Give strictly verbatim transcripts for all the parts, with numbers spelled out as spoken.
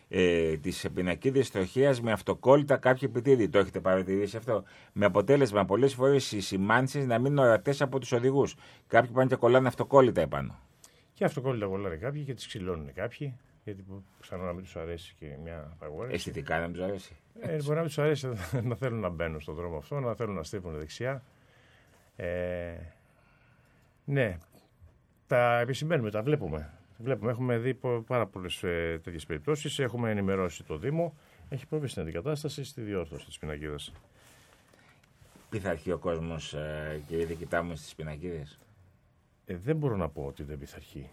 ε, τις πινακίδες τροχέας με αυτοκόλλητα κάποιο επιτίδη. Το έχετε παρατηρήσει αυτό? Με αποτέλεσμα πολλές φορές οι σημάνσεις να μείνουν ορατές από τους οδηγούς. Κάποιοι πάνε και κολλάνε αυτοκόλλητα επάνω. Και αυτοκόλλητα κολλάνε κάποιοι και τις ξυλώνουν κάποιοι. Γιατί πιθανόν να μην τους αρέσει και μια απαγόρευση. Αισθητικά να μην τους αρέσει. Ε, μπορεί να μην τους αρέσει να θέλουν να μπαίνουν στον δρόμο αυτό, να θέλουν να στρίβουν δεξιά. Ε, ναι, τα επισημαίνουμε, τα βλέπουμε. βλέπουμε. Έχουμε δει πάρα πολλές ε, τέτοιες περιπτώσεις. Έχουμε ενημερώσει το Δήμο. Έχει προβεί στην αντικατάσταση, στη διόρθωση της πινακίδας. Πειθαρχεί ο κόσμος ε, και ήδη κοιτάμε στις πινακίδες. Ε, δεν μπορώ να πω ότι δεν πειθαρχεί.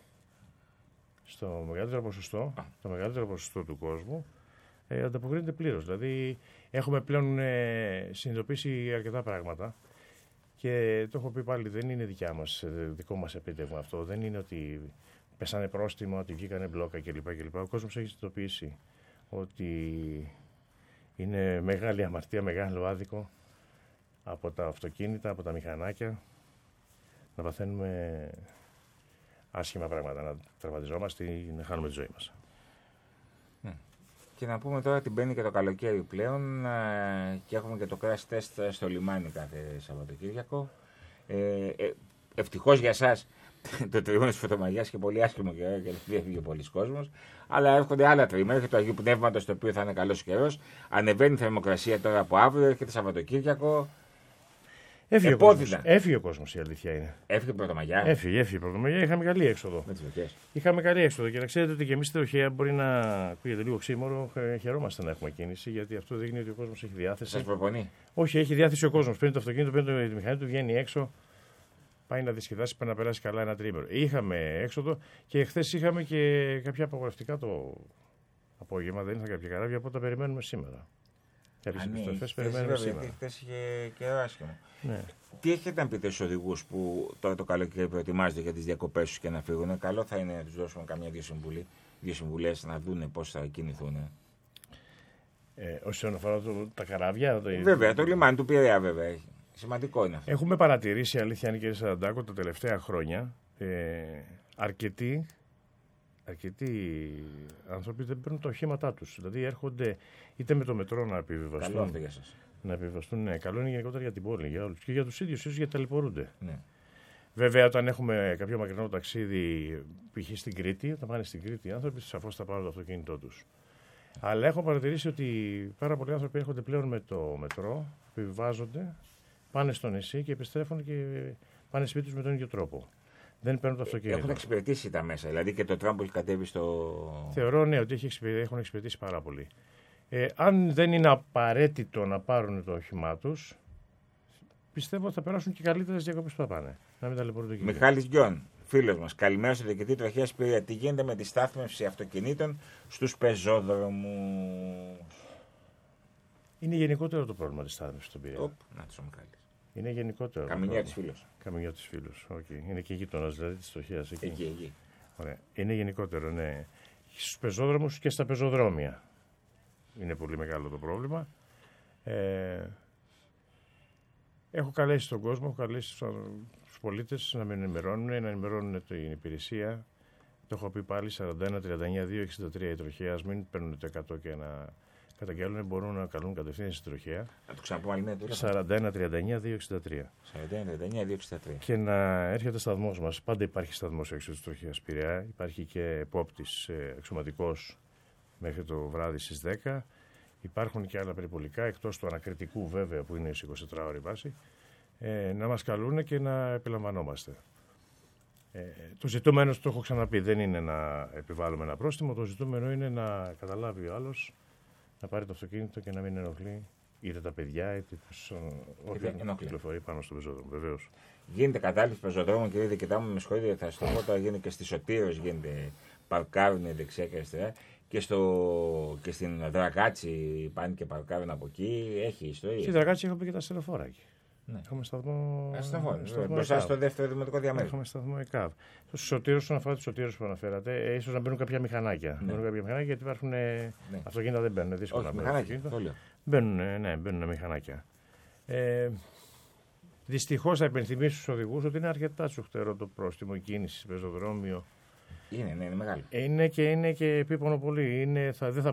Στο μεγαλύτερο ποσοστό, το μεγαλύτερο ποσοστό του κόσμου ε, ανταποκρίνεται πλήρως. Δηλαδή, έχουμε πλέον ε, συνειδητοποιήσει αρκετά πράγματα και το έχω πει πάλι, δεν είναι δικιά μας, δικό μας επίτευγμα αυτό. Δεν είναι ότι πέσανε πρόστιμα, ότι βγήκανε μπλόκα κλπ. κλπ. Ο κόσμος έχει συνειδητοποιήσει ότι είναι μεγάλη αμαρτία, μεγάλο άδικο από τα αυτοκίνητα, από τα μηχανάκια να παθαίνουμε άσχημα πράγματα, να τραυματιζόμαστε ή να χάνουμε τη ζωή μας. Ναι. Και να πούμε τώρα ότι μπαίνει και το καλοκαίρι πλέον ε, και έχουμε και το crash test στο λιμάνι κάθε Σαββατοκύριακο. Ε, ε, ευτυχώς για εσάς το τριμήνο της Φωτομαγιάς και πολύ άσχημο καιρό και δεν έφυγε πολλοί κόσμος. Αλλά έρχονται άλλα τριμήνια, έρχεται το Αγίου Πνεύματος το οποίο θα είναι καλός καιρός. Ανεβαίνει η θερμοκρασία τώρα από αύριο, έρχεται Σαββατοκύριακο. Έφυγε ο, κόσμος. Έφυγε ο κόσμος, η αλήθεια είναι. Έφυγε η Πρωτομαγιά. Έφυγε, έφυγε η Πρωτομαγιά. Είχαμε καλή έξοδο. Με τις βροχές. Είχαμε καλή έξοδο. Και να ξέρετε ότι και εμείς στη τροχέα μπορεί να ακούγεται λίγο ξύμορο. Χαιρόμαστε να έχουμε κίνηση, γιατί αυτό δείχνει ότι ο κόσμος έχει διάθεση. Σας προπονεί? Όχι, έχει διάθεση ο κόσμος. Παίρνει το αυτοκίνητο, παίρνει τη μηχανή του, βγαίνει έξω. Πάει να διασκεδάσει, πάει να περάσει καλά ένα τρίμηνο. Είχαμε έξοδο και χθες είχαμε και κάποια απαγορευτικά το απόγευμα. Δεν ήρθαν κάποια καράβια, οπότε τα περιμένουμε σήμερα. Κάποιες επιστροφές περιμένουμε σήμερα. Χθες είχε καιρό άσχημο. Ναι. Τι έχετε να πείτε στους οδηγούς που τώρα το καλοκαίρι προετοιμάζονται για τις διακοπές τους και να φύγουν? Καλό θα είναι να τους δώσουμε καμιά δύο, συμβουλή, δύο συμβουλές να δουν πώς θα κινηθούν. Ε, όσον αφορά το, τα καράβια. Το... Βέβαια, το λιμάνι του Πειραιά βέβαια. Σημαντικό είναι αυτό. Έχουμε παρατηρήσει, αλήθεια είναι, κύριε Σαραντάκο, τα τελευταία χρόνια ε, αρκετοί, αρκετοί άνθρωποι δεν παίρνουν τα οχήματά τους. Δηλαδή έρχονται είτε με το μετρό να επιβιβαστούν. Καλό αυτό για σας. Να επιβιβαστούν, ναι. Καλό είναι γενικότερα για την πόλη, για όλους. Και για τους ίδιους, ίσως γιατί ταλαιπωρούνται. Ναι. Βέβαια, όταν έχουμε κάποιο μακρινό ταξίδι, π.χ. στην Κρήτη, όταν πάνε στην Κρήτη οι άνθρωποι, σαφώς θα πάρουν το αυτοκίνητό τους. Αλλά έχω παρατηρήσει ότι πάρα πολλοί άνθρωποι έρχονται πλέον με το μετρό, επιβιβάζονται, πάνε στο νησί και επιστρέφουν και πάνε σπίτι τους με τον ίδιο τρόπο. Δεν παίρνουν το αυτοκίνητο. Έχουν εξυπηρετήσει τα μέσα, δηλαδή και το τραμ που έχει κατέβει στο. Θεωρώ, ναι, ότι έχει εξυπηρετήσει, έχουν εξυπηρετήσει πάρα πολύ. Ε, αν δεν είναι απαραίτητο να πάρουν το όχημά τους, πιστεύω ότι θα περάσουν και καλύτερες διακοπές που θα πάνε. Να μην ταλαιπωρούνται. Μιχάλης Γκιόν, φίλος μας, καλημέρα στο διοικητή τροχέας Πειραιά. Τι γίνεται με τη στάθμευση αυτοκινήτων στους πεζόδρομους? Είναι γενικότερο το πρόβλημα της στάθμευσης στον Πειραιά. Να τους ο Μιχάλης. Είναι γενικότερο. Καμινιά της φίλος. Καμινιά της φίλος. Okay. Είναι και γείτονας δηλαδή της τροχέας. Εκεί. Εκεί, εκεί. Ωραία. Είναι γενικότερο, ναι. Στους πεζόδρομους και στα πεζοδρόμια. Είναι πολύ μεγάλο το πρόβλημα. Ε, έχω καλέσει τον κόσμο, έχω καλέσει τους πολίτες να με ενημερώνουν, να ενημερώνουν την υπηρεσία. Το έχω πει πάλι, σαράντα ένα τριάντα εννιά δύο εξήντα τρία η τροχέα. Ας μην παίρνουν το εκατό και να καταγγέλνουν, μπορούν να καλούν κατευθείαν στην τροχέα. Να το ξαναπούμε άλλη μια τούρα. σαράντα ένα τριάντα εννιά δύο εξήντα τρία. σαράντα ένα τριάντα εννιά δύο εξήντα τρία. Και να έρχεται σταθμός μας. Πάντα υπάρχει σταθμός έξω της τροχέας Πειραιά. Υπάρχει και επόπτης αξιωματικός μέχρι το βράδυ στις δέκα. Υπάρχουν και άλλα περιπολικά, εκτός του ανακριτικού βέβαια που είναι σε εικοσιτετράωρη βάση, ε, να μας καλούν και να επιλαμβανόμαστε. Ε, το ζητούμενο, το έχω ξαναπεί, δεν είναι να επιβάλλουμε ένα πρόστιμο, το ζητούμενο είναι να καταλάβει ο άλλος, να πάρει το αυτοκίνητο και να μην ενοχλεί είτε τα παιδιά, είτε ό,τι κυκλοφορεί πάνω στο πεζόδρομο, βεβαίως. Γίνεται κατάληψη πεζοδρόμων, κύριε Δικητά μου, με συγχωρείτε, θα στο πω τώρα, γίνεται και στη Σωτήρος, γίνεται, παρκάρουν δεξιά και αριστερά. Και, στο, και στην Δρακάτσι πάνε και παρκάρουν από εκεί. Έχει ιστορία. Στη Δρακάτσι έχουμε και τα στενοφόρα εκεί. Ναι. Έχουμε σταθμό. Σταθμό. Μπροστά στο δεύτερο δημοτικό διαμέρισμα. Έχουμε σταθμό ΕΚΑΒ. Στο Σωτήρος, όσον αφορά του Σωτήρους που αναφέρατε, ίσως να μπαίνουν κάποια μηχανάκια. Ναι. Μπαίνουν κάποια μηχανάκια γιατί υπάρχουν. Ναι. Αυτοκίνητα δεν μπαίνουν. Δύσκολα να μπαίνουν. Μπαίνουν, ναι, μπαίνουν μηχανάκια. Ε, Δυστυχώς θα υπενθυμίσω στους οδηγούς ότι είναι αρκετά τσουχτερό το πρόστιμο κίνηση πεζοδρόμιο. Είναι, ναι, είναι μεγάλο. Είναι και, είναι και επίπονο πολύ. Είναι, θα, δεν θα